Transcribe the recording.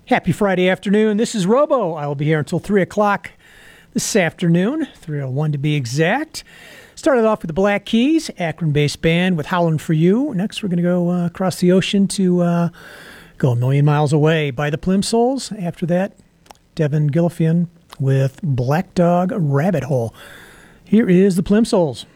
Happy Friday afternoon. This is Robo. I will be here until 3 o'clock this afternoon, 3:01 to be exact. Started off with the Black Keys, Akron-based band with Howlin' For You. Next, we're going to go across the ocean to go a million miles away by the Plimsouls. After that, Devin Gillifian with Black Dog Rabbit Hole. Here is the Plimsouls.